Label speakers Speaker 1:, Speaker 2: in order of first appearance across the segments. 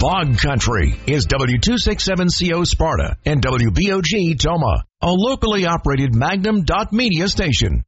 Speaker 1: Fog Country is W267CO Sparta and WBOG Toma, a locally operated Magnum.media station.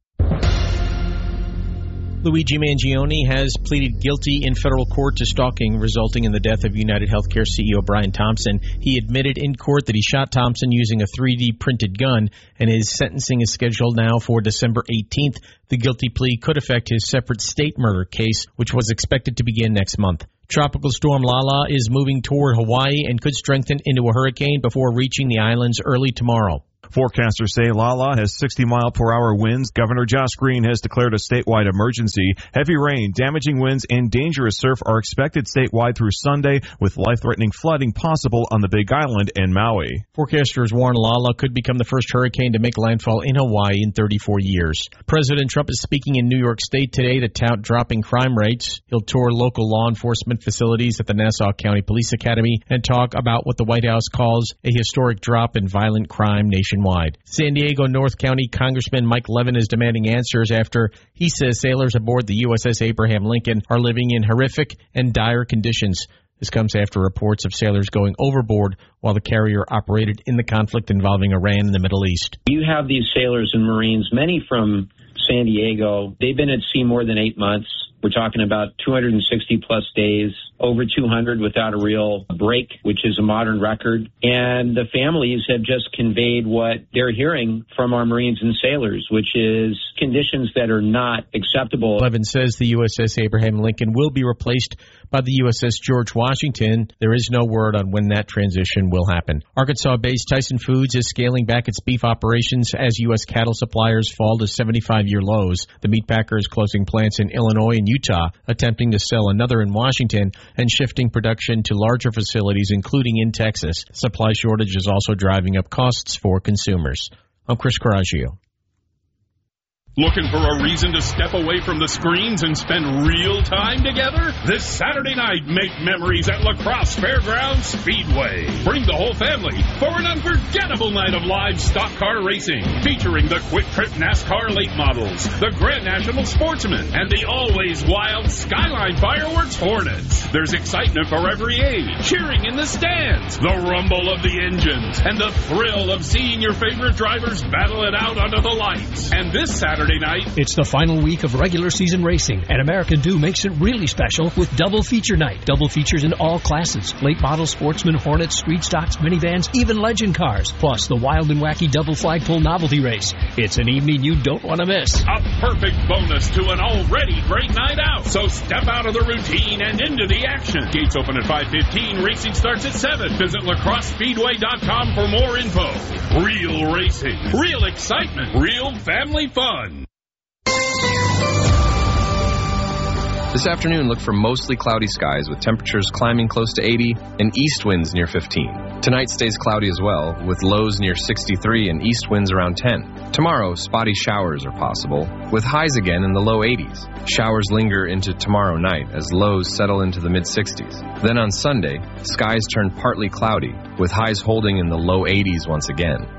Speaker 2: Luigi Mangione has pleaded guilty in federal court to stalking, resulting in the death of United Healthcare CEO Brian Thompson. He admitted in court that he shot Thompson using a 3D printed gun, and his sentencing is scheduled now for December 18th. The guilty plea could affect his separate state murder case, which was expected to begin next month. Tropical storm Lala is moving toward Hawaii and could strengthen into a hurricane before reaching the islands early tomorrow.
Speaker 3: Forecasters say Lala has 60-mile-per-hour winds. Governor Josh Green has declared a statewide emergency. Heavy rain, damaging winds, and dangerous surf are expected statewide through Sunday, with life-threatening flooding possible on the Big Island and Maui.
Speaker 2: Forecasters warn Lala could become the first hurricane to make landfall in Hawaii in 34 years. President Trump is speaking in New York State today to tout dropping crime rates. He'll tour local law enforcement facilities at the Nassau County Police Academy and talk about what the White House calls a historic drop in violent crime nationwide. San Diego North County Congressman Mike Levin is demanding answers after he says sailors aboard the USS Abraham Lincoln are living in horrific and dire conditions. This comes after reports of sailors going overboard while the carrier operated in the conflict involving Iran in the Middle East.
Speaker 4: You have these sailors and Marines, many from San Diego. They've been at sea more than 8 months. We're talking about 260-plus days, over 200 without a real break, which is a modern record. And the families have just conveyed what they're hearing from our Marines and sailors, which is conditions that are not acceptable.
Speaker 2: Levin says the USS Abraham Lincoln will be replaced by the USS George Washington. There is no word on when that transition will happen. Arkansas-based Tyson Foods is scaling back its beef operations as U.S. cattle suppliers fall to 75-year lows. The meat packer is closing plants in Illinois and Utah, attempting to sell another in Washington, and shifting production to larger facilities, including in Texas. Supply shortage is also driving up costs for consumers. I'm Chris Coraggio.
Speaker 5: Looking for a reason to step away from the screens and spend real time together? This Saturday night, make memories at La Crosse Fairgrounds Speedway. Bring the whole family for an unforgettable night of live stock car racing, featuring the Quick Trip NASCAR late models, the Grand National Sportsman, and the always wild Skyline Fireworks Hornets. There's excitement for every age, cheering in the stands, the rumble of the engines, and the thrill of seeing your favorite drivers battle it out under the lights. And this Saturday night,
Speaker 6: it's the final week of regular season racing, and American Dew makes it really special with double feature night. Double features in all classes: late model, Sportsman, Hornets, street stocks, minivans, even legend cars, plus the wild and wacky double flagpole novelty race. It's an evening you don't want to miss.
Speaker 5: A perfect bonus to an already great night out. So step out of the routine and into the action. Gates open at 5:15. Racing starts at 7. Visit lacrossespeedway.com for more info. Real racing, real excitement, real family fun.
Speaker 7: This afternoon, look for mostly cloudy skies with temperatures climbing close to 80 and east winds near 15. Tonight stays cloudy as well, with lows near 63 and east winds around 10. Tomorrow, spotty showers are possible, with highs again in the low 80s. Showers linger into tomorrow night as lows settle into the mid-60s. Then on Sunday, skies turn partly cloudy, with highs holding in the low 80s once again.